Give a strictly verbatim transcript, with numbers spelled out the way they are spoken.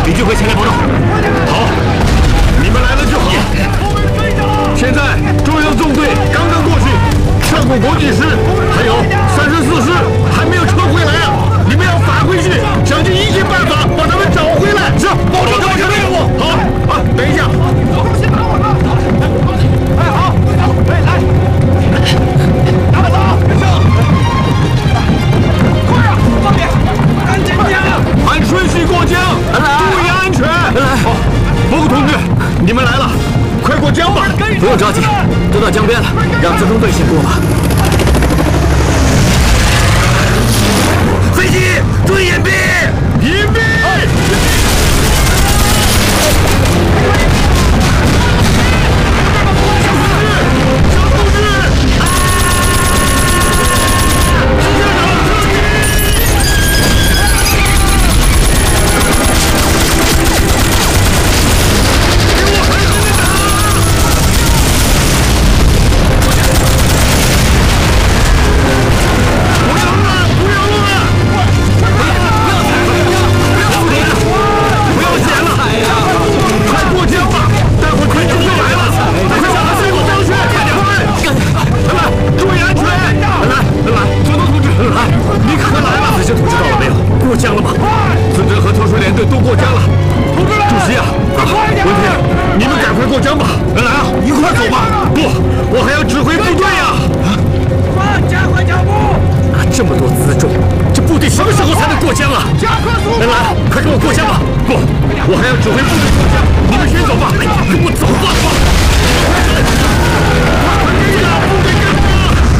李俊辉前来报道。好，你们来了就好。现在中央纵队刚刚过去，上古国际师还有三十四师还没有撤回来啊！你们要返回去，想尽一切办法把他们找回来。是，保证完成任务。好啊，等一下。先把我了。哎，好，哎，来，打走，快啊，慢点，赶紧点，按顺序过江，注意安全。来，好，伯虎同志，你们来了，快过江吧。不用着急，都到江边了，让自中队先过吧。飞机，注意隐蔽，隐蔽。我还要指挥部队过江，你们先走吧。给我走吧！